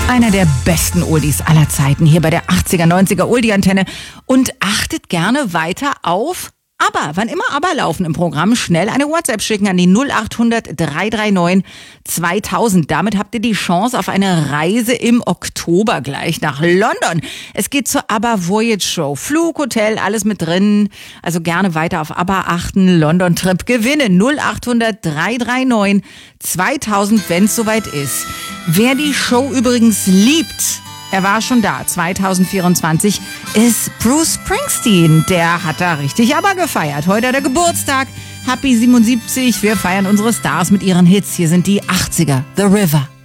Einer der besten Oldies aller Zeiten hier bei der 80er, 90er Oldie-Antenne. Und achtet gerne weiter auf ABBA. Wann immer ABBA laufen im Programm, schnell eine WhatsApp schicken an die 0800 339 2000. Damit habt ihr die Chance auf eine Reise im Oktober gleich nach London. Es geht zur ABBA Voyage Show. Flug, Hotel, alles mit drin. Also gerne weiter auf ABBA achten. London-Trip gewinnen. 0800 339 2000, wenn es soweit ist. Wer die Show übrigens liebt, er war schon da, 2024, ist Bruce Springsteen. Der hat da richtig ABBA gefeiert. Heute hat er Geburtstag. Happy 77. Wir feiern unsere Stars mit ihren Hits. Hier sind die 80er. The River.